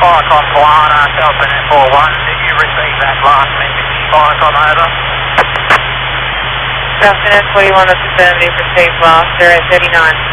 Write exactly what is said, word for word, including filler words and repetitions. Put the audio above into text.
Viacom Polana, Delta Net four one, did you receive that last message? Viacom over. Delta Net forty-one, up to seventy, received last, zero thirty-nine.